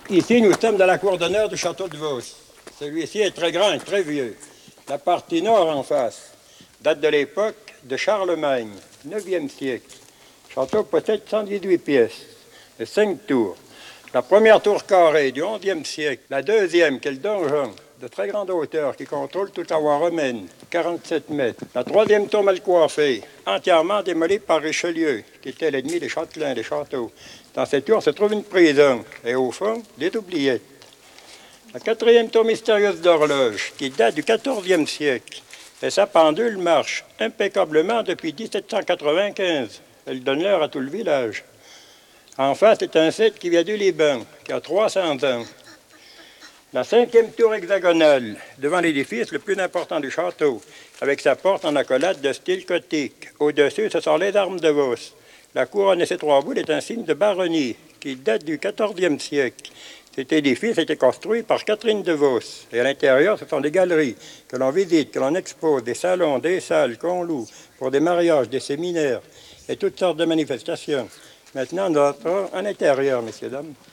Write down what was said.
Ici, nous sommes dans la cour d'honneur du château de Vos. Celui-ci est très grand et très vieux. La partie nord en face date de l'époque de Charlemagne, 9e siècle. Le château possède 118 pièces et 5 tours. La première tour carrée du 11e siècle, la deuxième, qui est le donjon, de très grande hauteur, qui contrôle toute la voie romaine, 47 mètres. La troisième tour mal coiffée, entièrement démolie par Richelieu, qui était l'ennemi des châtelains, des châteaux. Dans cette tour se trouve une prison, et au fond, des oubliettes. La quatrième tour mystérieuse d'horloge, qui date du 14e siècle, et sa pendule marche impeccablement depuis 1795. Elle donne l'heure à tout le village. En face, c'est un site qui vient du Liban, qui a 300 ans. La cinquième tour hexagonale, devant l'édifice le plus important du château, avec sa porte en accolade de style gothique. Au-dessus, ce sont les armes de Vos. La couronne et ses 3 boules est un signe de baronnie, qui date du 14e siècle. Cet édifice a été construit par Catherine de Vos. Et à l'intérieur, ce sont des galeries que l'on visite, que l'on expose, des salons, des salles qu'on loue pour des mariages, des séminaires et toutes sortes de manifestations. Maintenant, nous entrons en intérieur, messieurs, dames.